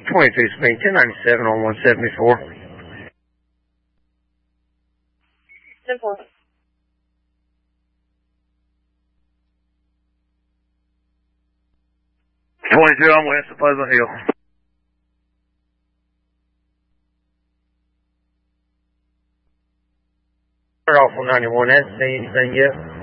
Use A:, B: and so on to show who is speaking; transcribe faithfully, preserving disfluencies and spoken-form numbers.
A: twenty-two speed, ten ninety-seven on one seventy-four.
B: ten four.
A: twenty-two, I'm west of Pleasant Hill. Off on ninety-one, hasn't seen anything yet.